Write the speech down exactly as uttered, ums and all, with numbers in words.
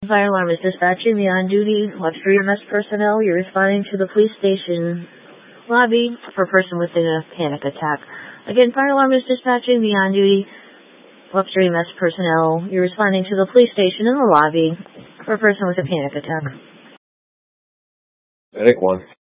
Fire alarm is dispatching the on-duty luxury M S personnel. You're responding to the police station lobby for a person within a panic attack. Again, fire alarm is dispatching the on-duty luxury M S personnel. You're responding to the police station in the lobby for a person with a panic attack. Medic one.